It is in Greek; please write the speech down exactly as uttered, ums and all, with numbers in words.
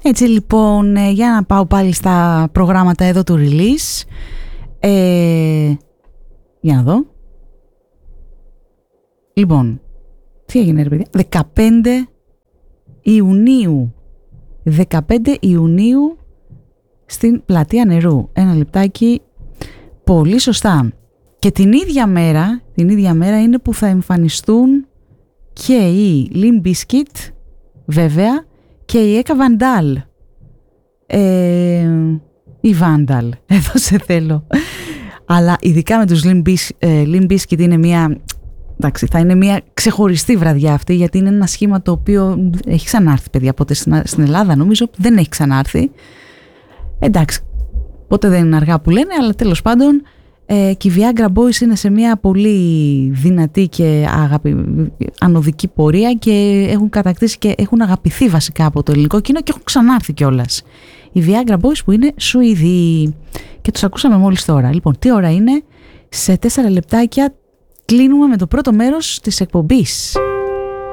Έτσι λοιπόν, ε, για να πάω πάλι στα προγράμματα εδώ του release. Ε, για να δω. Λοιπόν, τι έγινε ρε παιδιά? δεκαπέντε Ιουνίου. δεκαπέντε Ιουνίου στην Πλατεία Νερού. Ένα λεπτάκι. Πολύ σωστά. Και την ίδια μέρα, την ίδια μέρα είναι που θα εμφανιστούν και η Limp Bizkit, βέβαια, και η Eka Vandal. Ε, η Vandal, εδώ σε θέλω. Αλλά ειδικά με τους Limp Biz, ε, Limp Bizkit είναι μια, εντάξει, θα είναι μια ξεχωριστή βραδιά αυτή, γιατί είναι ένα σχήμα το οποίο έχει ξανάρθει, παιδιά, ποτέ στην, στην Ελλάδα νομίζω δεν έχει ξανάρθει. Εντάξει, ποτέ δεν είναι αργά που λένε, αλλά τέλος πάντων ε, και οι Viagra Boys είναι σε μια πολύ δυνατή και αγαπη, ανωδική πορεία και έχουν κατακτήσει και έχουν αγαπηθεί βασικά από το ελληνικό κοινό και έχουν ξανάρθει κιόλας. Οι Viagra Boys που είναι Σουηδοί και τους ακούσαμε μόλις τώρα. Λοιπόν, τι ώρα είναι? Σε τέσσερα λεπτάκια κλείνουμε με το πρώτο μέρος της εκπομπής.